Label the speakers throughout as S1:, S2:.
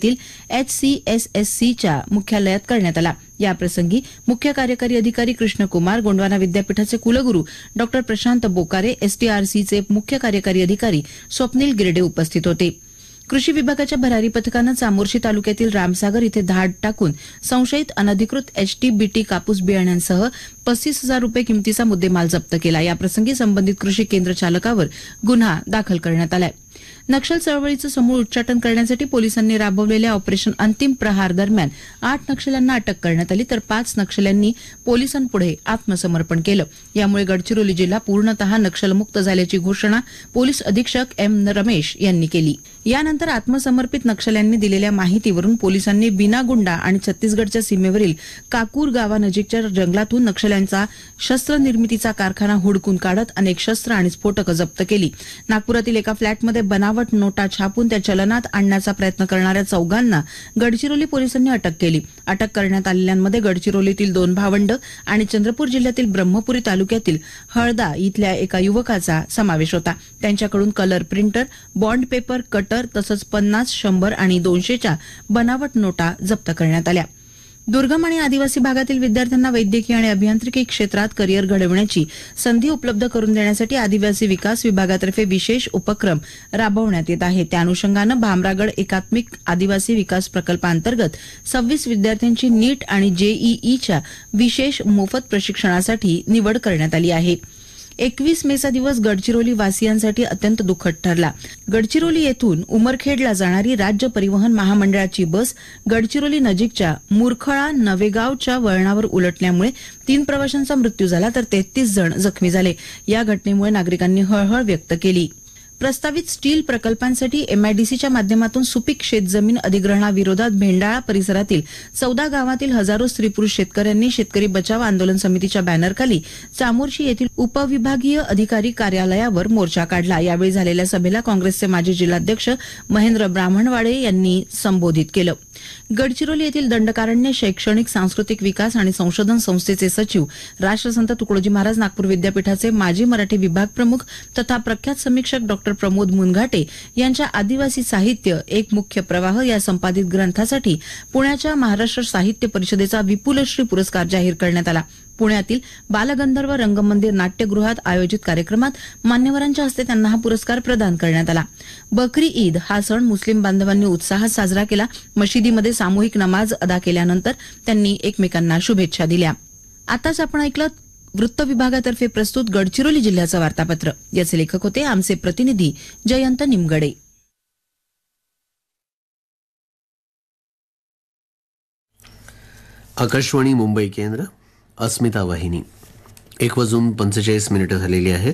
S1: येथील HCSSCच्या मुख्यालयात करण्यात आला. याप्रसंगी मुख्य कार्यकारी अधिकारी कृष्णकुमार, गोंडवाना विद्यापीठाचे कुलगुरू डॉ. प्रशांत बोकारे, STRCचे मुख्य कार्यकारी अधिकारी स्वप्नील गिरडे उपस्थित होते. कृषी विभागाच्या भरारी पथकानं चामोर्शी तालुक्यातील रामसागर इथे धाड टाकून संशयित अनधिकृत HTBT कापूस बियाण्यांसह 35,000 रुपये किमतीचा मुद्देमाल जप्त केला. याप्रसंगी संबंधित कृषी केंद्र चालकावर गुन्हा दाखल करण्यात आलाय. नक्षल चळवळीचं समूळ उच्चाटन करण्यासाठी पोलिसांनी राबवलेल्या ऑपरेशन अंतिम प्रहार दरम्यान 8 नक्षल्यांना अटक करण्यात आली, तर 5 नक्षल्यांनी पोलिसांपुढे आत्मसमर्पण केलं. यामुळे गडचिरोली जिल्हा पूर्णतः नक्षलमुक्त झाल्याची घोषणा पोलीस अधीक्षक M. रमेश यांनी केली. यानंतर आत्मसमर्पित नक्षल्यांनी दिलेल्या माहितीवरून पोलिसांनी बिनागुंडा आणि छत्तीसगडच्या सीमेवरील काकूर गावानजीकच्या जंगलातून नक्षल्यांचा शस्त्र निर्मितीचा कारखाना हुडकून काढत अनेक शस्त्र आणि स्फोटकं जप्त केली. नागपुरातील एका फ्लॅटमध्ये बनावट नोटा छापून त्या चलनात आणण्याचा प्रयत्न करणाऱ्या चौघांना गडचिरोली पोलिसांनी अटक केली. अटक करण्यात आलेल्यांमध्ये गडचिरोलीतील 2 भावंड आणि चंद्रपूर जिल्ह्यातील ब्रह्मपुरी तालुक्यातील हळदा इथल्या एका युवकाचा समावेश होता. त्यांच्याकडून colour printer, bond paper, cutter तसंच 50, 100 आणि 200च्या बनावट नोटा जप्त करण्यात आल्या. दुर्गम आणि आदिवासी भागातील विद्यार्थ्यांना वैद्यकीय आणि अभियांत्रिकी क्षेत्रात करिअर घडविण्याची संधी उपलब्ध करून देण्यासाठी आदिवासी विकास विभागातर्फे विशेष उपक्रम राबवण्यात येत आहे. त्या अनुषंगानं भामरागड एकात्मिक आदिवासी विकास प्रकल्पांतर्गत 26 विद्यार्थ्यांची नीट आणि JEEच्या विशेष मोफत प्रशिक्षणासाठी निवड करण्यात आली आहे. 21 मेचा दिवस गडचिरोली वासियांसाठी अत्यंत दुःखद ठरला. गडचिरोली येथून उमरखेडला जाणारी राज्य परिवहन महामंडळाची बस गडचिरोली नजीकच्या मुरखळा नवेगावच्या वळणावर उलटल्यामुळे 3 प्रवाशांचा मृत्यू झाला, तर 33 जण जखमी झाले. या घटनेमुळे नागरिकांनी हळहळ व्यक्त केली. प्रस्तावित स्टील प्रकल्पांसाठी MIDCच्या माध्यमातून सुपीक शेतजमीन अधिग्रहणाविरोधात भेंडाळा परिसरातील 14 गावातील हजारो स्त्री-पुरुष शेतकऱ्यांनी शेतकरी बचाव आंदोलन समितीच्या बॅनरखाली चामोर्शी येथील उपविभागीय अधिकारी कार्यालयावर मोर्चा काढला. यावेळी झालेल्या सभेला काँग्रेसचे माजी जिल्हाध्यक्ष महेंद्र ब्राह्मणवाडे यांनी संबोधित केलं. गडचिरोली येथील दंडकारण्य शैक्षणिक, सांस्कृतिक विकास आणि संशोधन संस्थेचे सचिव, राष्ट्रसंत तुकडोजी महाराज नागपूर विद्यापीठाचे माजी मराठी विभाग प्रमुख तथा प्रख्यात समीक्षक डॉ. प्रमोद मुनघाटे यांच्या आदिवासी साहित्य एक मुख्य प्रवाह या संपादित ग्रंथासाठी पुण्याच्या महाराष्ट्र साहित्य परिषदेचा विपुलश्री पुरस्कार जाहीर करण्यात आला. पुण्यातील बालगंधर्व रंगमंदिर नाट्यगृहात आयोजित कार्यक्रमात मान्यवरांच्या हस्ते त्यांना हा पुरस्कार प्रदान करण्यात आला. बकरी ईद हा सण मुस्लिम बांधवांनी उत्साहात साजरा केला. मशिदीमध्ये सामूहिक नमाज अदा केल्यानंतर त्यांनी एकमेकांना शुभेच्छा दिल्या. आताच आपण ऐकलं वृत्त विभागातर्फे प्रस्तुत गडचिरोली जिल्ह्याचं वार्तापत्र. याचे लेखक होते आमचे प्रतिनिधी जयंत निमगडे.
S2: आकाशवाणी मुंबई केंद्र, अस्मिता वाहिनी. 1:45 झालेली आहेत.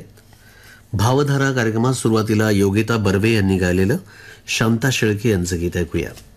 S2: भावधारा कार्यक्रमात सुरुवातीला योगिता बर्वे यांनी गायलेलं शांता शेळके यांचं गीत ऐकूया.